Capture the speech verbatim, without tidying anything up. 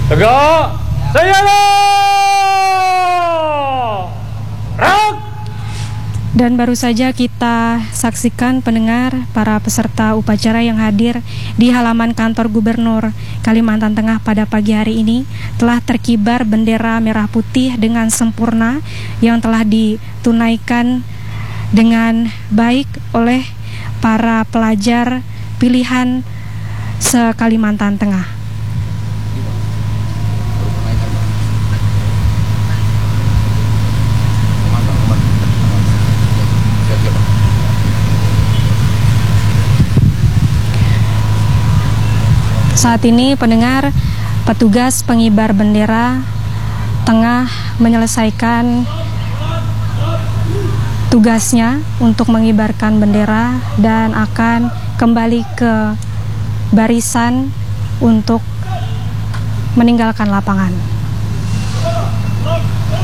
Tegak, senyala, rak. Dan baru saja kita saksikan pendengar para peserta upacara yang hadir di halaman kantor Gubernur Kalimantan Tengah pada pagi hari ini telah terkibar bendera merah putih dengan sempurna yang telah ditunaikan dengan baik oleh para pelajar pilihan se-Kalimantan Tengah. Saat ini pendengar, petugas pengibar bendera tengah menyelesaikan tugasnya untuk mengibarkan bendera dan akan kembali ke barisan untuk meninggalkan lapangan.